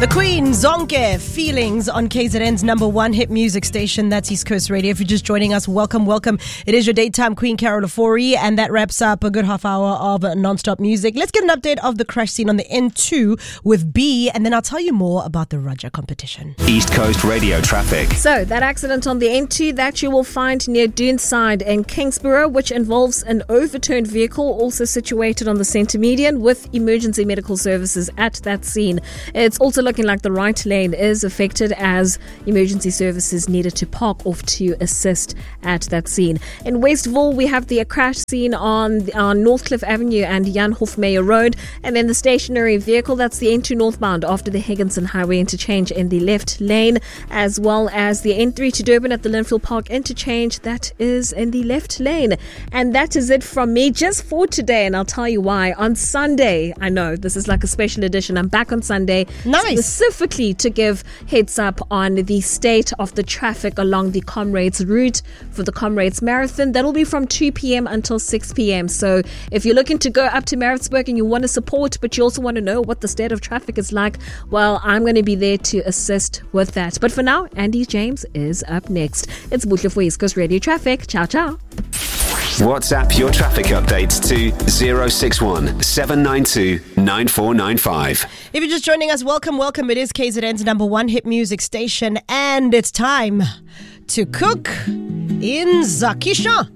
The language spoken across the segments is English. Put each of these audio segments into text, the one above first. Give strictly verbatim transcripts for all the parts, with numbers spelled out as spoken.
The Queen, Zonke, Feelings on K Z N's number one hit music station. That's East Coast Radio. If you're just joining us, welcome, welcome. It is your daytime Queen Carol Ofori, and that wraps up a good half hour of non-stop music. Let's get an update of the crash scene on the N two with B, and then I'll tell you more about the Raja competition. East Coast Radio traffic. So, that accident on the N two that you will find near Doonside in Kingsborough, which involves an overturned vehicle, also situated on the centre median, with emergency medical services at that scene. It's also looking like the right lane is affected as emergency services needed to park off to assist at that scene. In Westville, we have the crash scene on, on Northcliffe Avenue and Jan Hofmeyer Road, and then the stationary vehicle, that's the N two northbound after the Higginson Highway interchange in the left lane, as well as the N three to Durban at the Linfield Park interchange, that is in the left lane. And that is it from me just for today, and I'll tell you why. On Sunday, I know this is like a special edition, I'm back on Sunday. Nice. Specifically to give heads up on the state of the traffic along the Comrades route for the Comrades Marathon. That'll be from two p.m. until six p.m. So if you're looking to go up to Maritzburg and you want to support, but you also want to know what the state of traffic is like, well, I'm going to be there to assist with that. But for now, Andy James is up next. It's Buhle for East Coast Radio Traffic. Ciao, ciao. WhatsApp your traffic updates to zero six one seven nine two nine four nine five. If you're just joining us, welcome, welcome. It is K Z N's number one hit music station, and it's time to cook in Zakisha.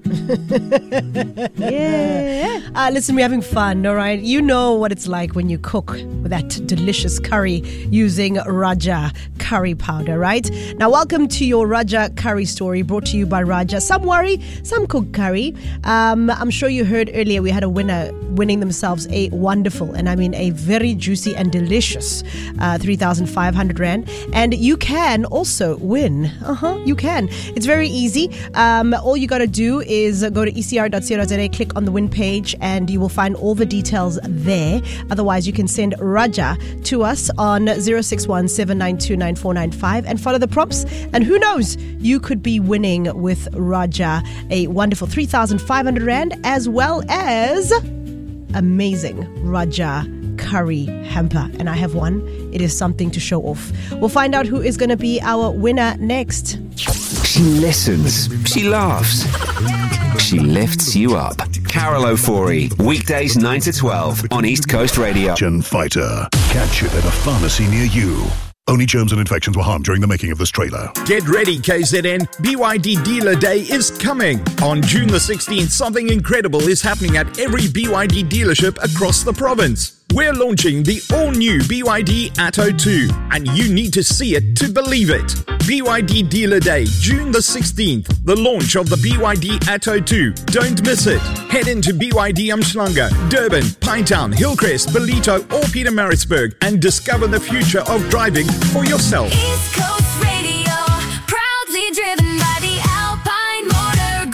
Yeah. Uh, listen, we're having fun, all right? You know what it's like when you cook with that delicious curry using Raja curry powder, right? Now, welcome to your Raja curry story, brought to you by Raja. Some worry, some cook curry. Um, I'm sure you heard earlier we had a winner winning themselves a wonderful, and I mean a very juicy and delicious uh, three thousand five hundred rand. And you can also win. Uh-huh, you can. It's very easy. Um, all you got to do is go to e c r dot co dot za, click on the win page, and you will find all the details there. Otherwise, you can send Raja to us on zero six one seven nine two nine four nine five and follow the prompts. And who knows, you could be winning with Raja a wonderful three thousand five hundred rand, as well as amazing Raja curry hamper. And I have one. It is something to show off. We'll find out who is going to be our winner next. She listens. She laughs. She lifts you up. Carol Ofori, weekdays nine to twelve on East Coast Radio. Gen Fighter. Catch it at a pharmacy near you. Only germs and infections were harmed during the making of this trailer. Get ready, K Z N. B Y D Dealer Day is coming. On June the sixteenth, something incredible is happening at every B Y D dealership across the province. We're launching the all-new B Y D Atto two, and you need to see it to believe it. B Y D Dealer Day, June the sixteenth, the launch of the B Y D Atto two. Don't miss it. Head into B Y D Umhlanga, Durban, Pinetown, Hillcrest, Ballito, or Pietermaritzburg and discover the future of driving for yourself. East Coast Radio, proudly driven by the Alpine Motor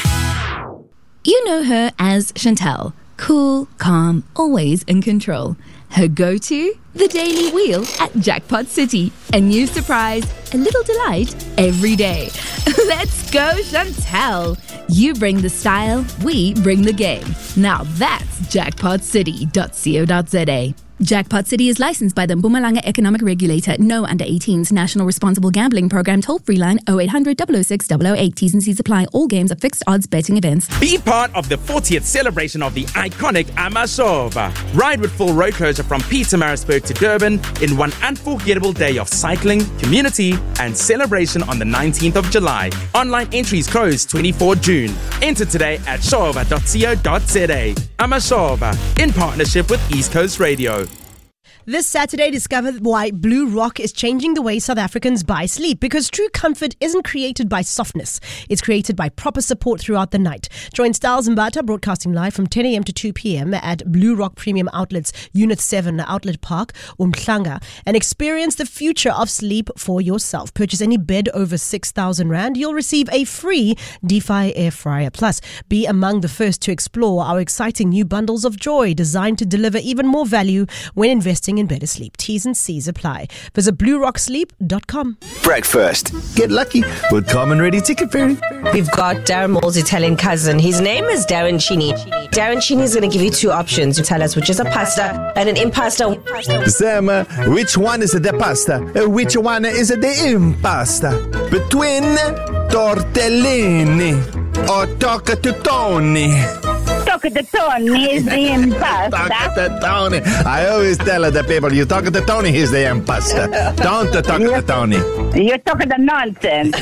Group. You know her as Chantel. Cool, calm, always in control. Her go-to? The Daily Wheel at Jackpot City. A new surprise, a little delight every day. Let's go, Chantel. You bring the style, we bring the game. Now that's jackpot city dot co dot za. Jackpot City is licensed by the Mpumalanga Economic Regulator. No under eighteens. National Responsible Gambling Program. Toll-free line oh eight hundred, double oh six, double oh eight. T's and C's apply. All games are fixed odds betting events. Be part of the fortieth celebration of the iconic Amashova. Ride with full road closure from Pietermaritzburg to Durban in one unforgettable day of cycling, community, and celebration on the nineteenth of July. Online entries close twenty-fourth of June. Enter today at shova dot co dot za. Amashova, in partnership with East Coast Radio. This Saturday, discover why Blue Rock is changing the way South Africans buy sleep, because true comfort isn't created by softness. It's created by proper support throughout the night. Join Styles Mbata broadcasting live from ten a.m. to two p.m. at Blue Rock Premium Outlets, Unit seven, Outlet Park, Umhlanga, and experience the future of sleep for yourself. Purchase any bed over six thousand rand. You'll receive a free DeFi air fryer. Plus, be among the first to explore our exciting new bundles of joy designed to deliver even more value when investing getting in better sleep. T's and C's apply. Visit blue rock sleep dot com. Breakfast. Get lucky with Common Ready Ticket Fairy. We've got Darren Moore's Italian cousin. His name is Darren Chini. Darren Chini is going to give you two options. You tell us which is a pasta and an impasta. Sam, uh, which one is the pasta? Uh, which one is the impasta? Between tortellini or toccatutoni? Toccatutoni is the impasta. Toccatutoni. I always tell the people, you toccatutoni is the impasta. Don't toccatutoni. You're talking the nonsense.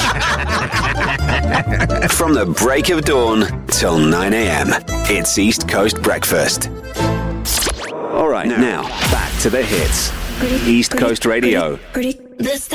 From the break of dawn till nine a.m. It's East Coast Breakfast. All right, now back to the hits. East Coast Radio. This